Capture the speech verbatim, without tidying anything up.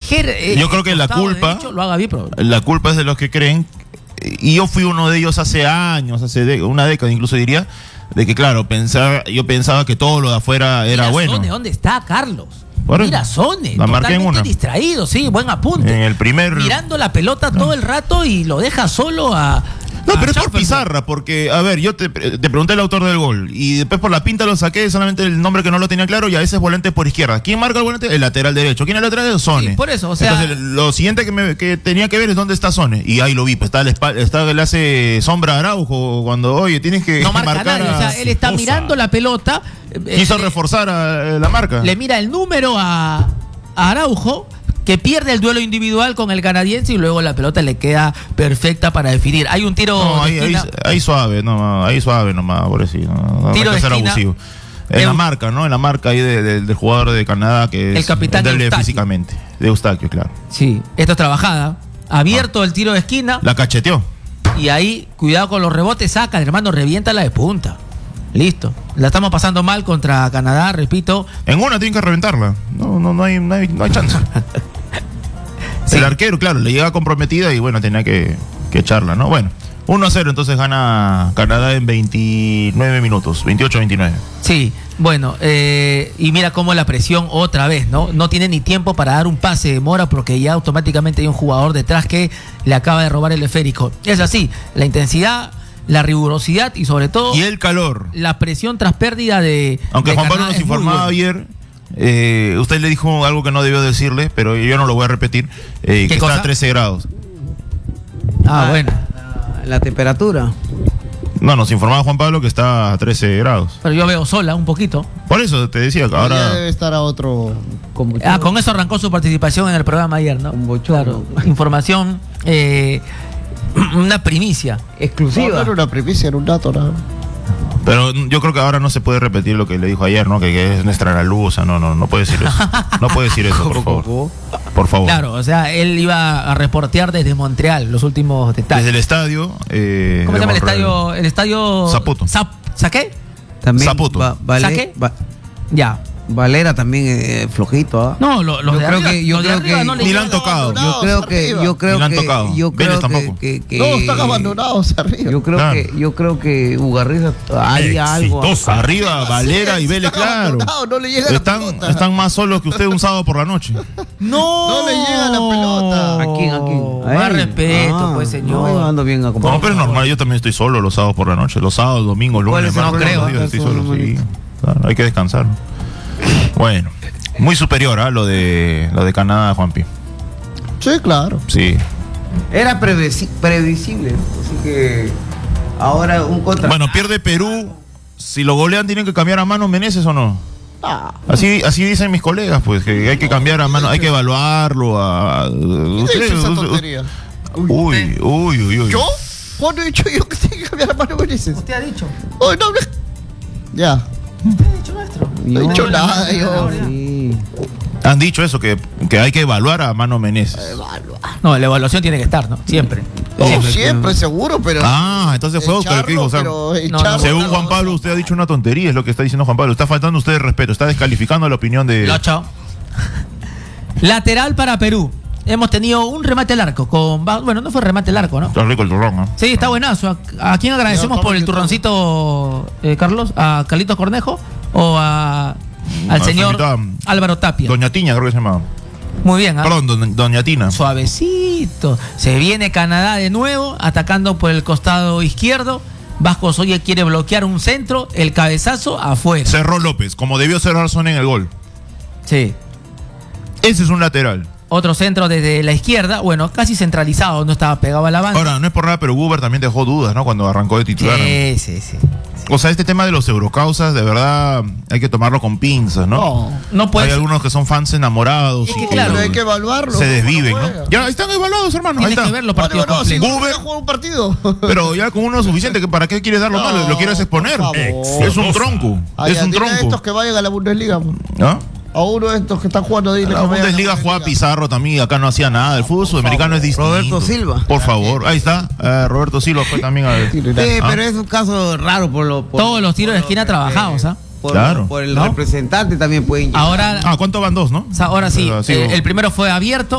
proteger. Eh, yo creo que la culpa, derecho, lo haga bien, pero... la culpa es de los que creen, y yo fui uno de ellos hace años, hace de, una década incluso diría, de que claro, pensaba, yo pensaba que todo lo de afuera era Mira, bueno. Sone, ¿dónde está Carlos? Por Mira, Sone, la marqué en totalmente una. distraído, sí, buen apunte. En el primer... Mirando la pelota todo el rato y lo deja solo a... No, a pero es por Schaffelberg. pizarra, porque, a ver, yo te, te pregunté el autor del gol y después por la pinta lo saqué, solamente el nombre que no lo tenía claro, y a veces volante por izquierda. ¿Quién marca el volante? El lateral derecho. ¿Quién es el lateral derecho? Sone. Sí, por eso, o sea... Entonces, lo siguiente que, me, que tenía que ver es dónde está Sone. Y ahí lo vi, pues está, el espa- está le hace sombra a Araujo cuando, oye, tienes que No marca marcar nadie, o sea, él está Sosa. mirando la pelota. eh, Quiso le- reforzar a, eh, la marca. Le mira el número a, a Araujo, que pierde el duelo individual con el canadiense y luego la pelota le queda perfecta para definir. Hay un tiro No, de ahí, ahí, esquina. ahí suave, no, ahí suave nomás, por eso. No, no Tiro hay que de ser esquina. abusivo. En Eu- la marca, ¿no? En la marca ahí de- de- del jugador de Canadá que es El capitán endeble Eustaquio. físicamente. De Eustaquio, claro. Sí, esto es trabajada. Abierto el tiro de esquina La cacheteó. y ahí, cuidado con los rebotes, saca, hermano, revienta la de punta. Listo. La estamos pasando mal contra Canadá, repito. En una tienen que reventarla. No, no, no hay, no hay, no hay chance. Sí. El arquero, claro, le llega comprometida y bueno, tenía que, que echarla, ¿no? Bueno, uno a cero, entonces gana Canadá en veintinueve minutos, veintiocho a veintinueve. Sí, bueno, eh, y mira cómo la presión otra vez, ¿no? No tiene ni tiempo para dar un pase de Mora porque ya automáticamente hay un jugador detrás que le acaba de robar el esférico. Es así, la intensidad, la rigurosidad y sobre todo Y el calor. la presión tras pérdida de... Aunque de Juan Pablo Canadá nos es muy informaba buena. ayer, eh, usted le dijo algo que no debió decirle, pero yo no lo voy a repetir, eh, que cosa? está a trece grados. Ah, bueno. La, la temperatura. No, nos informaba Juan Pablo que está a trece grados. Pero yo veo sola un poquito. Por eso te decía que Ya ahora... debe estar a otro. Con Ah, con eso arrancó su participación en el programa ayer, ¿no? Un bochorno. Claro, información, eh, una primicia. No, no exclusiva. era una primicia, era un dato, nada. Pero yo creo que ahora no se puede repetir lo que le dijo ayer, ¿no? Que, que es nuestra la luz, no, no, no puede decir eso. No puede decir eso, por favor. Por favor. Claro, o sea, él iba a reportear desde Montreal los últimos detalles. Desde el estadio. Eh, ¿Cómo se llama el de Montreal. estadio? El estadio... Zaputo. Zap- ¿Saqué? También Zaputo. Va- Vale- ¿Saque? Va- Ya. Valera también eh, flojito, ¿ah? No, lo- los Yo de creo arriba, que- yo los de creo arriba que- no le Ni la llegan. han tocado. No, Yo creo que, arriba. yo creo Ni la han que, tocado. yo Vélez creo que, tampoco. que, que- No, están abandonados arriba. Yo creo Claro. que, yo creo que Ugarriza hay algo. Exitosa. Arriba, Valera y Vélez, Están claro. abandonados, no le llega la Están, pelota. están más solos que usted un sábado por la noche. No. No le llega la pelota. ¿A quién? ¿A quién? ¿A Más él? respeto, Ah, pues, señor. No, yo ando bien acompañado. No, pero es normal, yo también estoy solo los sábados por la noche. Los sábados, domingos, lunes, Bueno, eso no martes, creo, los días ¿eh? estoy Eso solo, no, sí. manito. Claro, hay que descansar. Bueno, muy superior a lo de lo de Canadá, Juanpi. Sí, claro. Sí. Era previsi- previsible, así que ahora un contra. Bueno, pierde Perú. Si lo golean, ¿tienen que cambiar a Mano Meneses o no? Ah, Así, así dicen mis colegas, pues, que hay que cambiar a mano, hay que evaluarlo. A, ¿quién usted- ha dicho esa usted- tontería? Uy, uy, uy, uy. ¿Yo? ¿Cuándo he dicho yo que tiene que cambiar a Mano Meneses? Usted ha dicho. Oh, no, no. Ya. Usted ha dicho nuestro. No he dicho nada, yo. Sí. Han dicho eso, que, que hay que evaluar a Mano Meneses. No, la evaluación tiene que estar, ¿no? Siempre. No, Siempre, siempre, seguro, pero. Ah, entonces fue Oscar el que dijo, o sea, Echarlo, pero no, echarlo, no, según claro, Juan Pablo, usted ha dicho una tontería, es lo que está diciendo Juan Pablo. Está faltando usted de respeto, está descalificando la opinión de... Lo chao. Lateral para Perú. Hemos tenido un remate al arco con... ba- Bueno, no fue remate al arco, ¿no? Está rico el turrón, ¿no? Sí, está buenazo. ¿A, a quién agradecemos Ya, por el Pablo, turroncito, eh, Carlos? ¿A Carlitos Cornejo? ¿O a, al No, señor señorita, Álvaro Tapia? Doña Tiña, creo que se llama. Muy bien, ¿ah? Perdón, don- Doña Tina. Suavecito. Se viene Canadá de nuevo, atacando por el costado izquierdo. Vasco Soya quiere bloquear un centro, el cabezazo afuera. Cerró López, como debió cerrar Son en el gol. Sí. Ese es un lateral. Otro centro desde la izquierda, bueno, casi centralizado, no estaba pegado a la banda. Ahora, no es por nada, pero Buber también dejó dudas, ¿no? Cuando arrancó de titular. Sí, sí, sí. O sea, este tema de los eurocausas, de verdad, hay que tomarlo con pinzas, ¿no? No. No puede Hay ser. algunos que son fans enamorados. Es que y claro, Pero hay que evaluarlo. se desviven, ¿Cómo ¿no? juega? Ya están evaluados, hermano. Ahí Tienes está. que ver los Bueno, partidos no, si completos. no Buber- voy a jugar un partido. Pero ya con uno es suficiente, que ¿para qué quieres darlo No, más? ¿Lo quieres exponer? por favor. Es un tronco. Ay, es un dile a estos tronco. que vayan a la Bundesliga. ¿No? A uno de estos que están jugando, dile La que vayan a Bundesliga jugaba Pizarro también, acá no hacía nada. El fútbol sudamericano es distinto. Roberto Silva. Por favor, ahí está. eh, Roberto Silva fue también a ver. Sí, Sí, Ah. pero es un caso raro por lo. por- Todos los tiros de por esquina lo- trabajados, ¿ah? Por, Claro. por el ¿No? representante también pueden llegar. Ahora, Ah, ¿cuánto van dos, no? ahora sí, Pero así, eh, vos- el primero fue abierto.